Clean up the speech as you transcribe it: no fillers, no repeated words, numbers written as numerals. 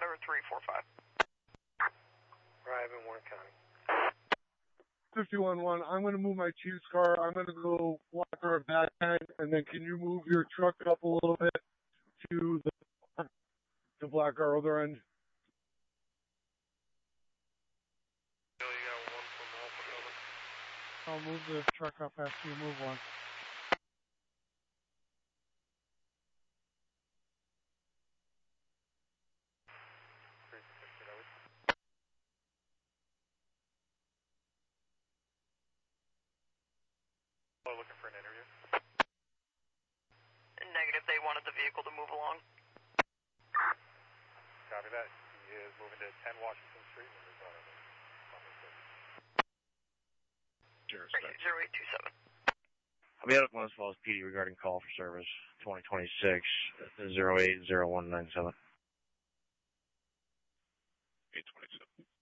or 345. Arrive in Warren County. 51-1, I'm going to move my chief's car. I'm going to go block our back end, and then can you move your truck up a little bit to block our other end? I'll move the truck up after you move one. Looking for an interview. Negative, they wanted the vehicle to move along. Copy that. He is moving to 10 Washington Street. Cheers. 0827. I'll be out at Glens Falls PD regarding call for service 2026 080197. 827.